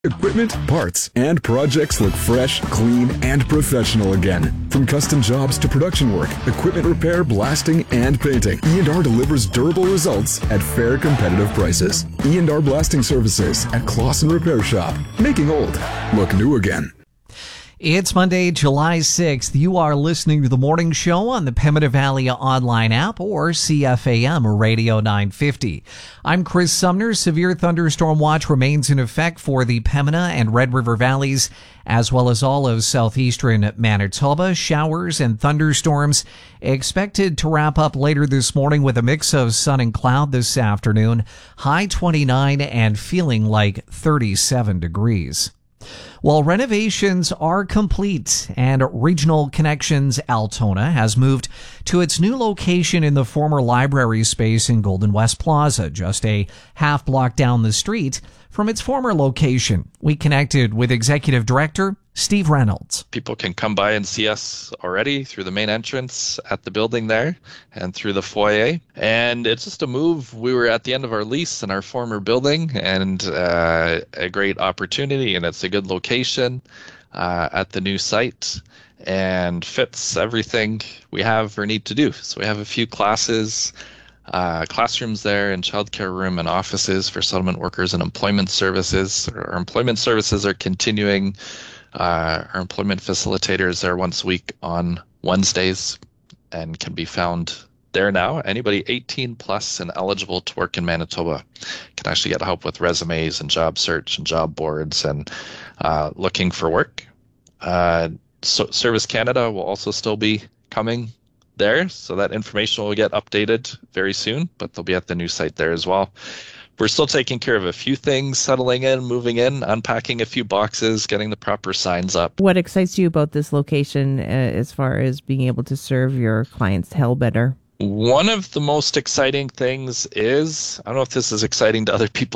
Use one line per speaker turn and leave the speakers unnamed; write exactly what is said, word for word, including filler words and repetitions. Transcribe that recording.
Equipment, parts, and projects look fresh, clean, and professional again. From custom jobs to production work, equipment repair, blasting, and painting, E and R delivers durable results at fair, competitive prices. E and R Blasting Services at Clausen Repair Shop, making old look new again.
It's Monday, July sixth. You are listening to The Morning Show on the Pembina Valley online app or C F A M Radio nine fifty. I'm Chris Sumner. Severe thunderstorm watch remains in effect for the Pembina and Red River Valleys, as well as all of southeastern Manitoba. Showers and thunderstorms expected to wrap up later this morning with a mix of sun and cloud this afternoon. High twenty-nine and feeling like thirty-seven degrees. Well, renovations are complete and Regional Connections Altona has moved to its new location in the former library space in Golden West Plaza, just a half block down the street from its former location. We connected with Executive Director Steve Reynolds.
People can come by and see us already through the main entrance at the building there and through the foyer. And it's just a move. We were at the end of our lease in our former building, and uh, a great opportunity, and it's a good location uh, at the new site and fits everything we have or need to do. So we have a few classes, Uh, classrooms there, and childcare room and offices for settlement workers and employment services. Our employment services are continuing. Uh, our employment facilitators are once a week on Wednesdays and can be found there now. Anybody eighteen plus and eligible to work in Manitoba can actually get help with resumes and job search and job boards and uh, looking for work. Uh, so Service Canada will also still be coming there, so that information will get updated very soon, but they'll be at the new site there as well. We're still taking care of a few things, settling in, moving in, unpacking a few boxes, getting the proper signs up.
What excites you about this location uh, as far as being able to serve your clientele better?
One of the most exciting things is, I don't know if this is exciting to other people